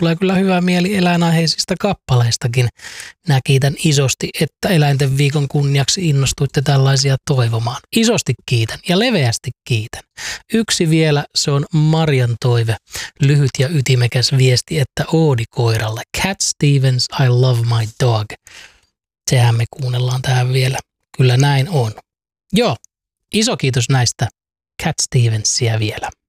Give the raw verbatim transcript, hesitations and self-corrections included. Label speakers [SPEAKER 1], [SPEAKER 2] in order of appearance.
[SPEAKER 1] tulee kyllä hyvä mieli eläinaiheisista kappaleistakin. Minä kiitän isosti, että eläinten viikon kunniaksi innostuitte tällaisia toivomaan. Isosti kiitän ja leveästi kiitän. Yksi vielä, se on Marian toive. Lyhyt ja ytimekäs viesti, että Oodi koiralle. Cat Stevens, I love my dog. Sehän me kuunnellaan tähän vielä. Kyllä näin on. Joo, iso kiitos näistä Cat Stevensia vielä.